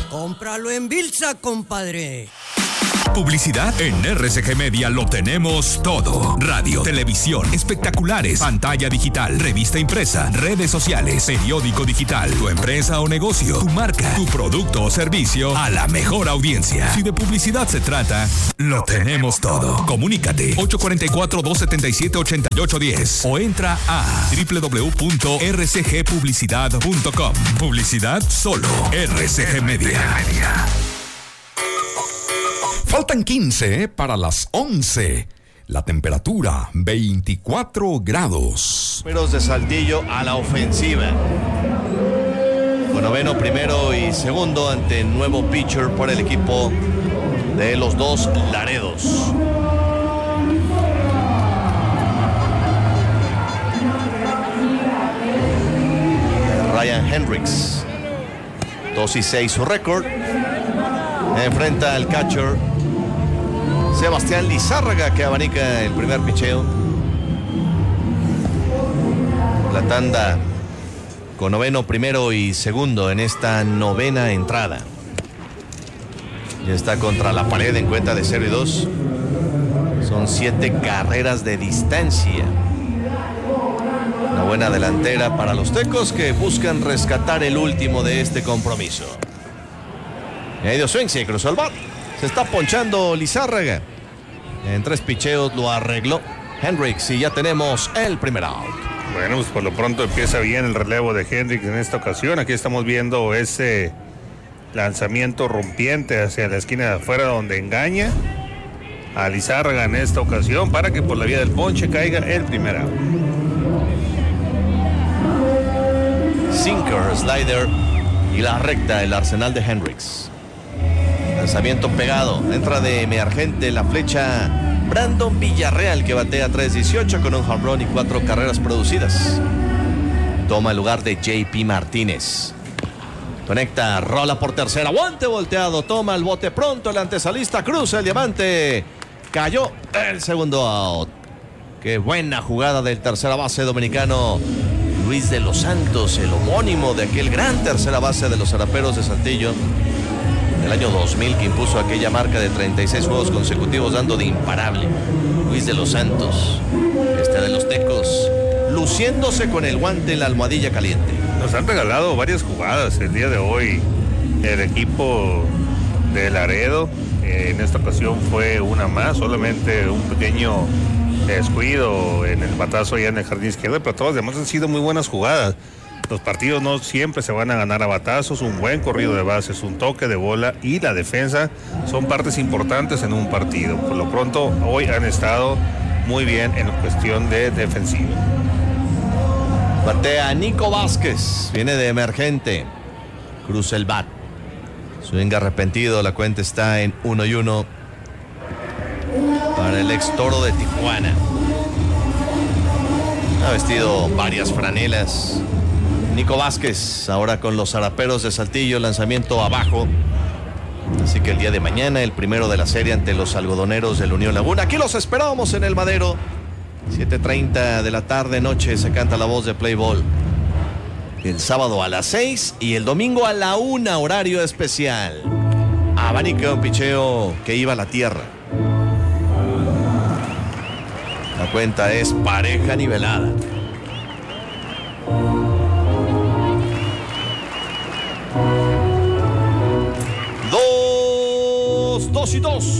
Cómpralo en Bilsa, compadre. Publicidad en RCG Media lo tenemos todo. Radio, televisión, espectaculares, pantalla digital, revista impresa, redes sociales, periódico digital, tu empresa o negocio, tu marca, tu producto o servicio a la mejor audiencia. Si de publicidad se trata, lo tenemos todo. Comunícate 844-277-8810 o entra a www.rcgpublicidad.com. Publicidad solo RCG Media. Faltan 15 para las 11. La temperatura 24 grados. Números de Saltillo a la ofensiva. Con noveno, primero y segundo ante nuevo pitcher por el equipo de los dos Laredos. Ryan Hendricks, 2-6 su récord. Enfrenta al catcher Sebastián Lizárraga, que abanica el primer picheo. La tanda con noveno, primero y segundo en esta novena entrada. Ya está contra la pared en cuenta de 0-2. Son 7 carreras de distancia. Una buena delantera para los Tecos, que buscan rescatar el último de este compromiso. Medio swing, se cruzó el bat. Se está ponchando Lizárraga. En 3 picheos lo arregló Hendricks y ya tenemos el primer out. Bueno, pues por lo pronto empieza bien el relevo de Hendricks en esta ocasión. Aquí estamos viendo ese lanzamiento rompiente hacia la esquina de afuera, donde engaña a Lizárraga en esta ocasión para que por la vía del ponche caiga el primer out. Sinker, slider y la recta, el arsenal de Hendricks. Lanzamiento pegado, entra de emergente la flecha Brandon Villarreal, que batea 3-18 con un home run y 4 carreras producidas. Toma el lugar de JP Martínez. Conecta, rola por tercera, guante volteado, toma el bote pronto, el antesalista cruza el diamante. Cayó el segundo out. Qué buena jugada del tercera base dominicano Luis de los Santos, el homónimo de aquel gran tercera base de los Zaraperos de Saltillo del año 2000, que impuso aquella marca de 36 juegos consecutivos dando de imparable. Luis de los Santos, de los Tecos, luciéndose con el guante en la almohadilla caliente. Nos han regalado varias jugadas el día de hoy el equipo de Laredo. En esta ocasión fue una más, solamente un pequeño descuido en el batazo allá en el jardín izquierdo, pero todas las demás han sido muy buenas jugadas. Los partidos no siempre se van a ganar a batazos. Un buen corrido de bases, un toque de bola y la defensa son partes importantes en un partido. Por lo pronto, hoy han estado muy bien en cuestión de defensiva. Batea Nico Vázquez, viene de emergente, cruza el bat, swing arrepentido, la cuenta está en 1-1 para el ex Toro de Tijuana. Ha vestido varias franelas Nico Vázquez, ahora con los Zaraperos de Saltillo, lanzamiento abajo. Así que el día de mañana, el primero de la serie ante los Algodoneros del Unión Laguna. Aquí los esperamos en el Madero. 7:30 de la tarde, noche, se canta la voz de Play Ball. El sábado a las 6 y el domingo a la 1, horario especial. Abanica un picheo que iba a la tierra. La cuenta es pareja nivelada. Dos y dos.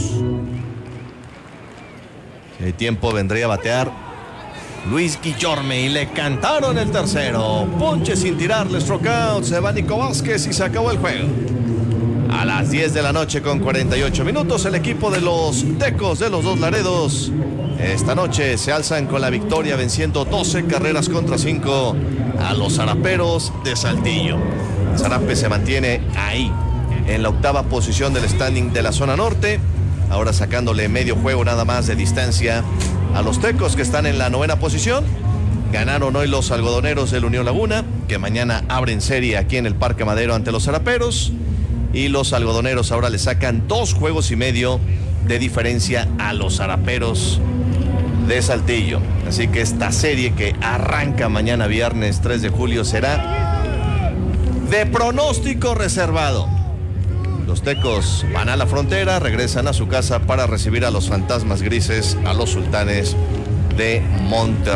El tiempo vendría a batear Luis Guillorme y le cantaron el tercero. Ponche sin tirarle, strikeout. Se va Nico Vázquez y se acabó el juego. A las 10 de la noche con 48 minutos, el equipo de los Tecos de los dos Laredos esta noche se alzan con la victoria, venciendo 12 carreras contra 5 a los Zaraperos de Saltillo. El Zarape se mantiene ahí en la octava posición del standing de la zona norte, ahora sacándole medio juego nada más de distancia a los Tecos, que están en la novena posición. Ganaron hoy los Algodoneros del Unión Laguna, que mañana abren serie aquí en el Parque Madero ante los Zaraperos, y los Algodoneros ahora le sacan 2 juegos y medio de diferencia a los Zaraperos de Saltillo. Así que esta serie, que arranca mañana viernes 3 de julio, será de pronóstico reservado. Los Tecos van a la frontera, regresan a su casa para recibir a los fantasmas grises, a los Sultanes de Monterrey.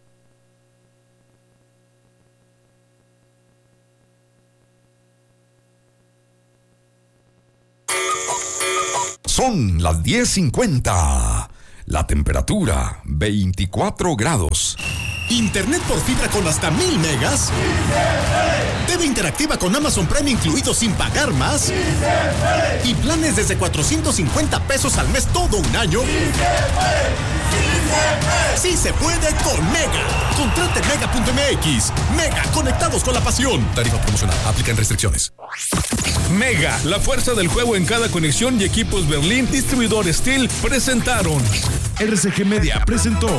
Son las 10:50. La temperatura 24 grados. Internet por fibra con hasta 1000 megas. TV interactiva con Amazon Prime incluido sin pagar más. Y planes desde 450 pesos al mes todo un año. Sí se puede con Mega. Contrate Mega.mx. Mega, conectados con la pasión. Tarifa promocional. Aplican restricciones. Mega, la fuerza del juego en cada conexión y equipos Berlín, distribuidor Steel, presentaron. RCG Media presentó.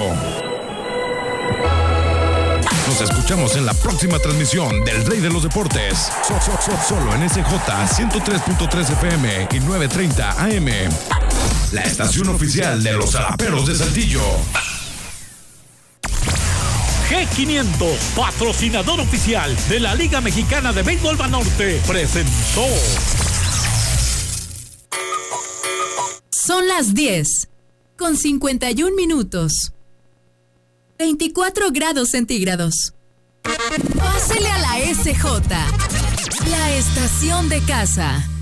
Nos escuchamos en la próxima transmisión del Rey de los Deportes. Solo en SJ 103.3 FM y 930 AM. La estación oficial de los Zaraperos de Saltillo. G500, patrocinador oficial de la Liga Mexicana de Béisbol Banorte, presentó. Son las 10:51. 24 grados centígrados. Pásele a la SJ, la estación de casa.